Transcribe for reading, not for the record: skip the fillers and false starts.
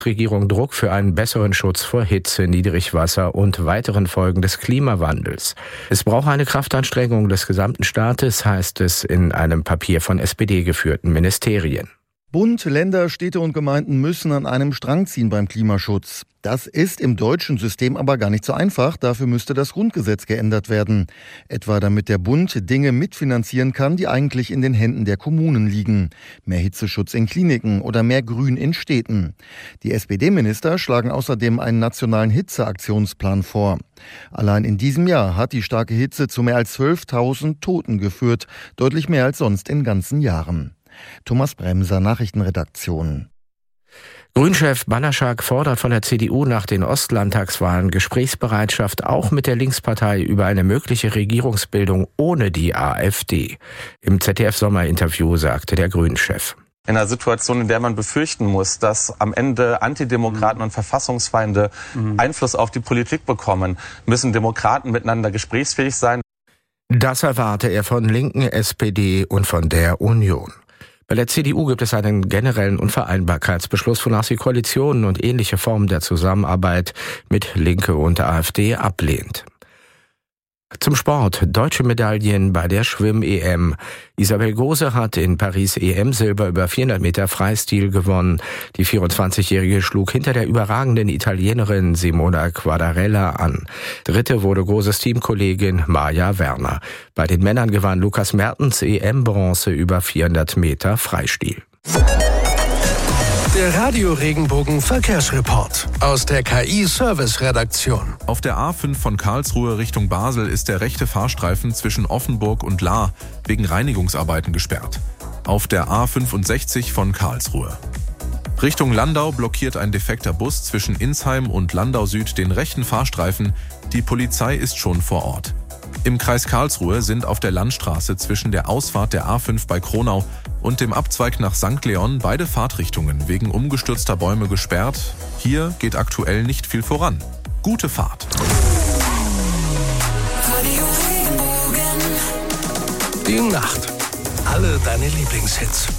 Regierung Druck für einen besseren Schutz vor Hitze, Niedrigwasser und weiteren Folgen des Klimawandels. Es braucht eine Kraftanstrengung des gesamten Staates, heißt es in einem Papier von SPD-geführten Ministerien. Bund, Länder, Städte und Gemeinden müssen an einem Strang ziehen beim Klimaschutz. Das ist im deutschen System aber gar nicht so einfach. Dafür müsste das Grundgesetz geändert werden. Etwa damit der Bund Dinge mitfinanzieren kann, die eigentlich in den Händen der Kommunen liegen. Mehr Hitzeschutz in Kliniken oder mehr Grün in Städten. Die SPD-Minister schlagen außerdem einen nationalen Hitzeaktionsplan vor. Allein in diesem Jahr hat die starke Hitze zu mehr als 12.000 Toten geführt. Deutlich mehr als sonst in ganzen Jahren. Thomas Bremser, Nachrichtenredaktion. Grünchef Banaschak fordert von der CDU nach den Ostlandtagswahlen Gesprächsbereitschaft auch mit der Linkspartei über eine mögliche Regierungsbildung ohne die AfD. Im ZDF-Sommerinterview sagte der Grünchef: In einer Situation, in der man befürchten muss, dass am Ende Antidemokraten und Verfassungsfeinde Einfluss auf die Politik bekommen, müssen Demokraten miteinander gesprächsfähig sein. Das erwarte er von Linken, SPD und von der Union. Bei der CDU gibt es einen generellen Unvereinbarkeitsbeschluss, wonach sie Koalitionen und ähnliche Formen der Zusammenarbeit mit Linke und AfD ablehnt. Zum Sport. Deutsche Medaillen bei der Schwimm-EM. Isabel Gose hat in Paris EM-Silber über 400 Meter Freistil gewonnen. Die 24-Jährige schlug hinter der überragenden Italienerin Simona Quadarella an. Dritte wurde Goses Teamkollegin Maja Werner. Bei den Männern gewann Lukas Mertens EM-Bronze über 400 Meter Freistil. Der Radio-Regenbogen-Verkehrsreport aus der KI-Service-Redaktion. Auf der A5 von Karlsruhe Richtung Basel ist der rechte Fahrstreifen zwischen Offenburg und Lahr wegen Reinigungsarbeiten gesperrt. Auf der A65 von Karlsruhe Richtung Landau blockiert ein defekter Bus zwischen Insheim und Landau Süd den rechten Fahrstreifen. Die Polizei ist schon vor Ort. Im Kreis Karlsruhe sind auf der Landstraße zwischen der Ausfahrt der A5 bei Kronau und dem Abzweig nach St. Leon beide Fahrtrichtungen wegen umgestürzter Bäume gesperrt. Hier geht aktuell nicht viel voran. Gute Fahrt. Die Nacht. Alle deine Lieblingshits.